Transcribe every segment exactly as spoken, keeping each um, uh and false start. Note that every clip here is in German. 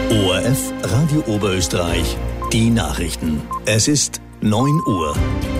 O R F Radio Oberösterreich, die Nachrichten. Es ist neun Uhr.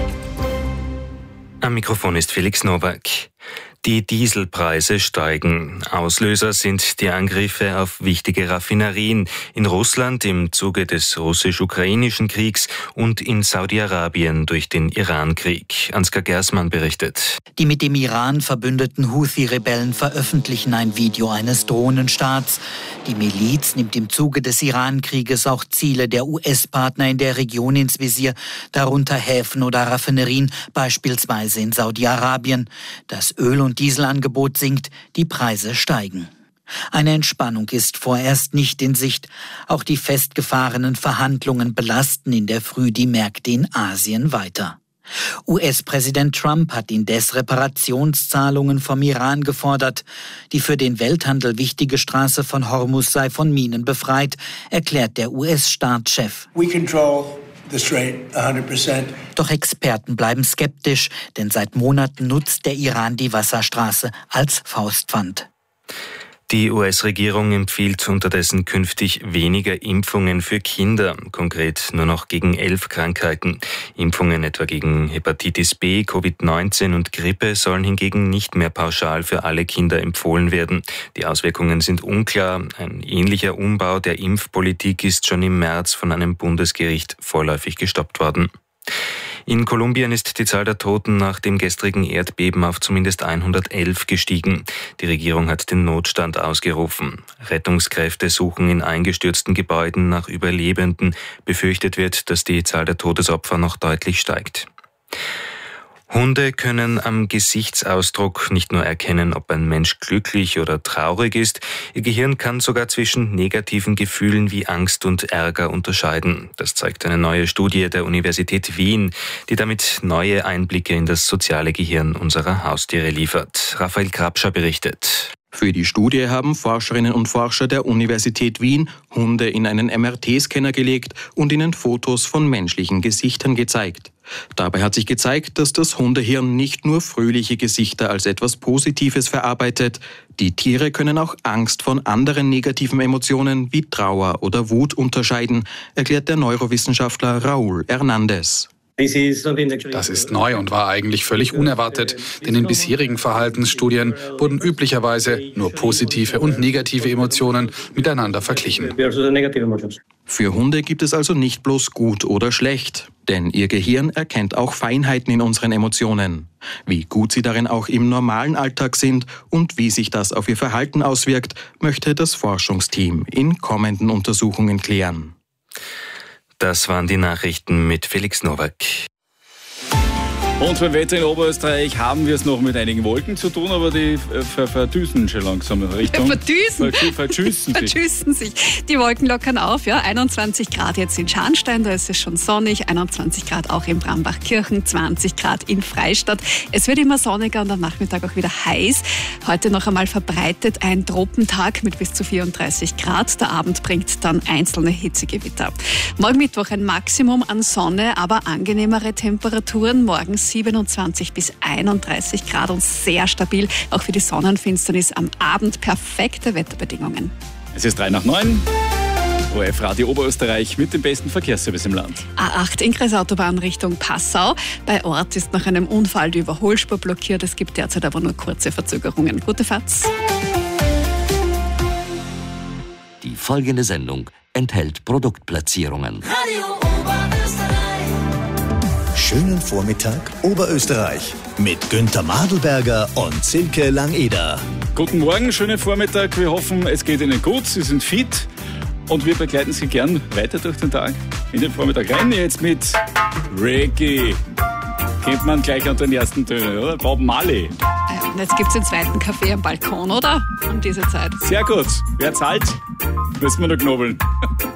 Am Mikrofon ist Felix Nowak. Die Dieselpreise steigen. Auslöser sind die Angriffe auf wichtige Raffinerien in Russland im Zuge des russisch-ukrainischen Kriegs und in Saudi-Arabien durch den Iran-Krieg. Ansgar Gersmann berichtet. Die mit dem Iran verbündeten Houthi-Rebellen veröffentlichen ein Video eines Drohnenstarts. Die Miliz nimmt im Zuge des Iran-Krieges auch Ziele der U S-Partner in der Region ins Visier, darunter Häfen oder Raffinerien, beispielsweise in Saudi-Arabien. Das Öl- und Dieselangebot sinkt, die Preise steigen. Eine Entspannung ist vorerst nicht in Sicht. Auch die festgefahrenen Verhandlungen belasten in der Früh die Märkte in Asien weiter. U S-Präsident Trump hat indes Reparationszahlungen vom Iran gefordert. Die für den Welthandel wichtige Straße von Hormuz sei von Minen befreit, erklärt der U S-Staatschef. We control the strait one hundred percent. Doch Experten bleiben skeptisch, denn seit Monaten nutzt der Iran die Wasserstraße als Faustpfand. Die U S-Regierung empfiehlt unterdessen künftig weniger Impfungen für Kinder, konkret nur noch gegen elf Krankheiten. Impfungen etwa gegen Hepatitis B, Covid neunzehn und Grippe sollen hingegen nicht mehr pauschal für alle Kinder empfohlen werden. Die Auswirkungen sind unklar. Ein ähnlicher Umbau der Impfpolitik ist schon im März von einem Bundesgericht vorläufig gestoppt worden. In Kolumbien ist die Zahl der Toten nach dem gestrigen Erdbeben auf zumindest hundertelf gestiegen. Die Regierung hat den Notstand ausgerufen. Rettungskräfte suchen in eingestürzten Gebäuden nach Überlebenden. Befürchtet wird, dass die Zahl der Todesopfer noch deutlich steigt. Hunde können am Gesichtsausdruck nicht nur erkennen, ob ein Mensch glücklich oder traurig ist, ihr Gehirn kann sogar zwischen negativen Gefühlen wie Angst und Ärger unterscheiden. Das zeigt eine neue Studie der Universität Wien, die damit neue Einblicke in das soziale Gehirn unserer Haustiere liefert. Raphael Krabscher berichtet. Für die Studie haben Forscherinnen und Forscher der Universität Wien Hunde in einen M R T-Scanner gelegt und ihnen Fotos von menschlichen Gesichtern gezeigt. Dabei hat sich gezeigt, dass das Hundehirn nicht nur fröhliche Gesichter als etwas Positives verarbeitet. Die Tiere können auch Angst von anderen negativen Emotionen wie Trauer oder Wut unterscheiden, erklärt der Neurowissenschaftler Raúl Hernández. Das ist neu und war eigentlich völlig unerwartet, denn in bisherigen Verhaltensstudien wurden üblicherweise nur positive und negative Emotionen miteinander verglichen. Für Hunde gibt es also nicht bloß gut oder schlecht, denn ihr Gehirn erkennt auch Feinheiten in unseren Emotionen. Wie gut sie darin auch im normalen Alltag sind und wie sich das auf ihr Verhalten auswirkt, möchte das Forschungsteam in kommenden Untersuchungen klären. Das waren die Nachrichten mit Felix Nowak. Und beim Wetter in Oberösterreich haben wir es noch mit einigen Wolken zu tun, aber die ver verdüsen schon langsam in Richtung. Verdüsen? Ver verdüsen sich. Verdüsen sich. Die Wolken lockern auf, ja. einundzwanzig Grad jetzt in Scharnstein, da ist es schon sonnig. einundzwanzig Grad auch in Brambachkirchen, zwanzig Grad in Freistadt. Es wird immer sonniger und am Nachmittag auch wieder heiß. Heute noch einmal verbreitet ein Tropentag mit bis zu vierunddreißig Grad. Der Abend bringt dann einzelne Hitzegewitter. Morgen Mittwoch ein Maximum an Sonne, aber angenehmere Temperaturen. Morgens siebenundzwanzig bis einunddreißig Grad und sehr stabil. Auch für die Sonnenfinsternis am Abend perfekte Wetterbedingungen. Es ist drei nach neun. O R F Radio Oberösterreich mit dem besten Verkehrsservice im Land. A acht Innkreisautobahn Richtung Passau. Bei Ort ist nach einem Unfall die Überholspur blockiert. Es gibt derzeit aber nur kurze Verzögerungen. Gute Fahrt. Die folgende Sendung enthält Produktplatzierungen. Radio Oberösterreich. Schönen Vormittag Oberösterreich mit Günther Madelberger und Silke Langeder. Guten Morgen, schönen Vormittag. Wir hoffen, es geht Ihnen gut, Sie sind fit und wir begleiten Sie gern weiter durch den Tag in den Vormittag rein. Jetzt mit Reggae. Kennt man gleich an den ersten Tönen, oder? Bob Marley. Und jetzt gibt es den zweiten Kaffee am Balkon, oder? Um diese Zeit. Sehr gut. Wer zahlt? Müssen wir noch knobeln.